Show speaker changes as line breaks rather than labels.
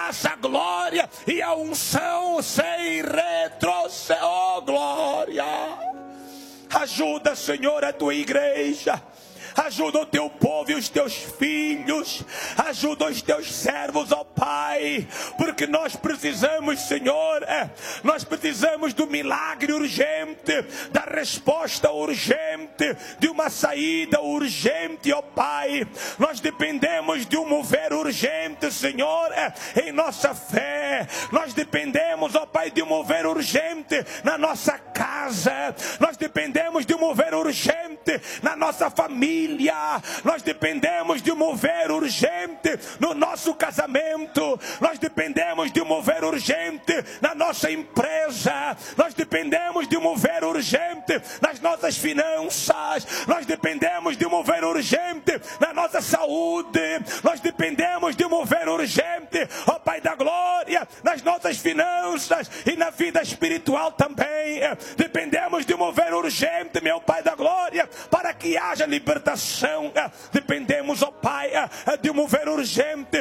graça, a glória e a unção sem retrocesso. Oh, glória! Ajuda, Senhor, a tua igreja. Ajuda o teu povo e os teus filhos. Ajuda os teus servos, ó Pai. Porque nós precisamos, Senhor, nós precisamos do milagre urgente, da resposta urgente, de uma saída urgente, ó Pai. Nós dependemos de um mover urgente, Senhor, em nossa fé. Nós dependemos, ó Pai, de um mover urgente na nossa casa. Nós dependemos de um mover urgente na nossa família. Nós dependemos de um mover urgente no nosso casamento. Nós dependemos de um mover urgente na nossa empresa. Nós dependemos de um mover urgente nas nossas finanças. Nós dependemos de um mover urgente na nossa saúde. Nós dependemos de um mover urgente, ó Pai da glória, nas nossas finanças e na vida espiritual também. Dependemos de um mover urgente, meu Pai da glória, para que haja libertação. Dependemos, ó Pai, de um mover urgente